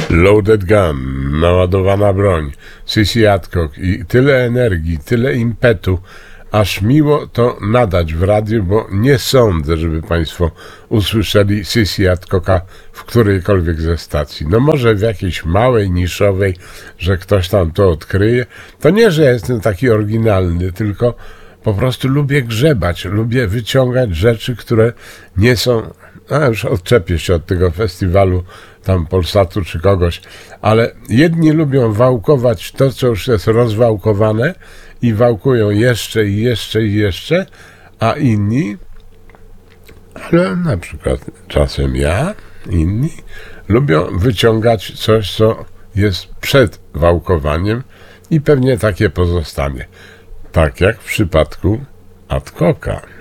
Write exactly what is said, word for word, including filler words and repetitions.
Loaded gun, naładowana broń, Sissy Adcock i tyle energii, tyle impetu, aż miło to nadać w radiu, bo nie sądzę, żeby Państwo usłyszeli Sissy Adcocka w którejkolwiek ze stacji. No może w jakiejś małej, niszowej, że ktoś tam to odkryje. To nie, że ja jestem taki oryginalny, tylko po prostu lubię grzebać, lubię wyciągać rzeczy, które nie są... A już odczepię się od tego festiwalu tam Polsatu czy kogoś, ale jedni lubią wałkować to, co już jest rozwałkowane i wałkują jeszcze i jeszcze i jeszcze, a inni, ale na przykład czasem ja, inni, lubią wyciągać coś, co jest przed wałkowaniem i pewnie takie pozostanie. Tak jak w przypadku Adcocka.